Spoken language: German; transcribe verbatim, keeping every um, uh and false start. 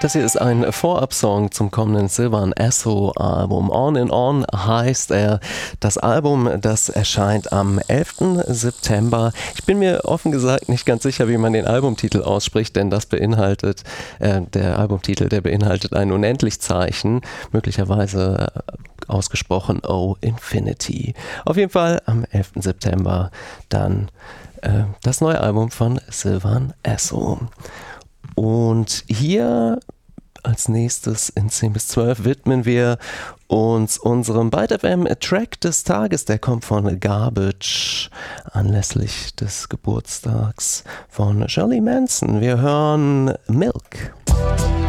Das hier ist ein Vorab-Song zum kommenden Sylvan Esso-Album. On and On heißt er. Das Album, das erscheint am elften September. Ich bin mir offen gesagt nicht ganz sicher, wie man den Albumtitel ausspricht, denn das beinhaltet, äh, der Albumtitel, der beinhaltet ein Unendlichzeichen, möglicherweise äh, ausgesprochen O Infinity. Auf jeden Fall am elften September dann äh, das neue Album von Sylvan Esso. Und hier als nächstes in zehn bis zwölf widmen wir uns unserem Byte F M Track des Tages. Der kommt von Garbage anlässlich des Geburtstags von Shirley Manson. Wir hören Milk.